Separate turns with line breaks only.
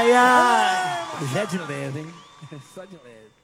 ai, ai. Já de leve, hein? Só de leve.